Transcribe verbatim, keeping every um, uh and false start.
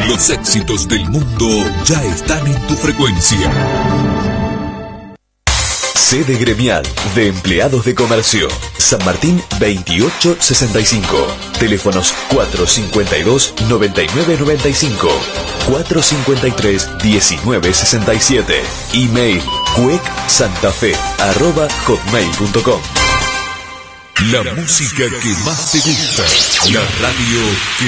Los éxitos del mundo ya están en tu frecuencia. Sede gremial de empleados de comercio. San Martín veintiocho sesenta y cinco. Teléfonos cuatro cincuenta y dos, noventa y nueve noventa y cinco. cuatro cincuenta y tres, diecinueve sesenta y siete. Email cuecsantafe arroba hotmail punto com. La música que más te gusta. La radio que